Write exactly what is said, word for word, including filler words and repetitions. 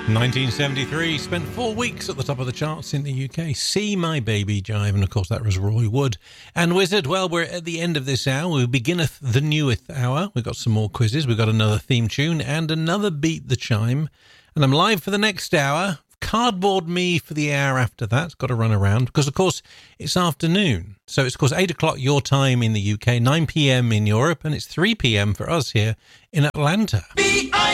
nineteen seventy-three, spent four weeks at the top of the charts in the U K. See My Baby Jive, and of course that was Roy Wood. And Wizard, well, we're at the end of this hour. We beginneth the neweth hour. We've got some more quizzes. We've got another theme tune and another Beat the Chime. And I'm live for the next hour. Cardboard me for the hour after that. It's got to run around because, of course, it's afternoon. So it's, of course, eight o'clock your time in the U K, nine p.m. in Europe, and it's three p.m. for us here in Atlanta. B I